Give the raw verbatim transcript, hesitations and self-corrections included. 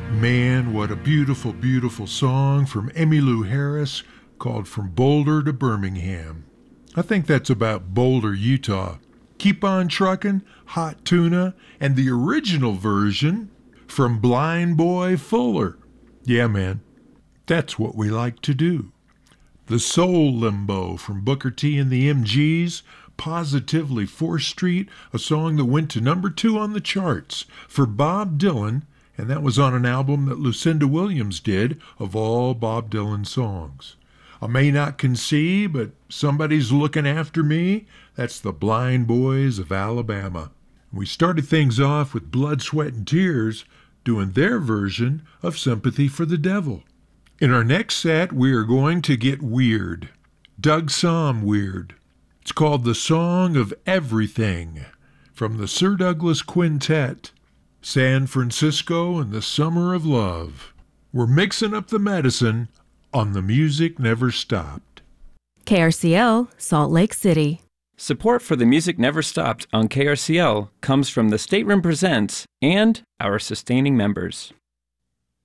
Man, what a beautiful, beautiful song from Emmylou Harris called From Boulder to Birmingham. I think that's about Boulder, Utah. Keep on Truckin', Hot Tuna, and the original version from Blind Boy Fuller. Yeah, man, that's what we like to do. The Soul Limbo from Booker T and the M Gs, Positively fourth Street, a song that went to number two on the charts for Bob Dylan, and that was on an album that Lucinda Williams did of all Bob Dylan songs. I may not concede, but somebody's looking after me. That's the Blind Boys of Alabama. We started things off with Blood, Sweat, and Tears doing their version of Sympathy for the Devil. In our next set, we are going to get weird. Doug Somm weird. It's called The Song of Everything from the Sir Douglas Quintet. San Francisco in the Summer of Love. We're mixing up the medicine on The Music Never Stopped. K R C L, Salt Lake City. Support for The Music Never Stopped on K R C L comes from the Stateroom Presents and our sustaining members.